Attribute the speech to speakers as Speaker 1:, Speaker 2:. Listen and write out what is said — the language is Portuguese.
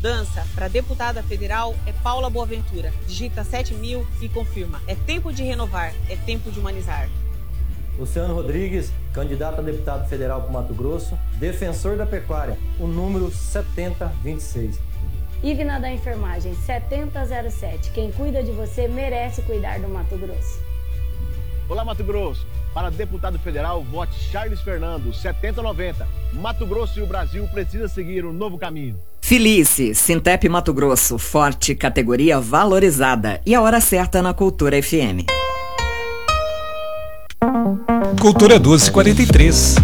Speaker 1: mudança para deputada federal é Paula Boaventura. Digita 7000 e confirma. É tempo de renovar, é tempo de humanizar.
Speaker 2: Luciano Rodrigues, candidato a deputado federal para Mato Grosso, defensor da pecuária, o número 7026.
Speaker 3: Ivna da Enfermagem, 7007. Quem cuida de você merece cuidar do Mato Grosso.
Speaker 4: Olá, Mato Grosso. Para deputado federal, vote Charles Fernando, 7090. Mato Grosso e o Brasil precisam seguir um novo caminho.
Speaker 5: Felice, Sintep Mato Grosso, forte, categoria valorizada. E a hora certa na Cultura FM.
Speaker 6: Cultura 1243.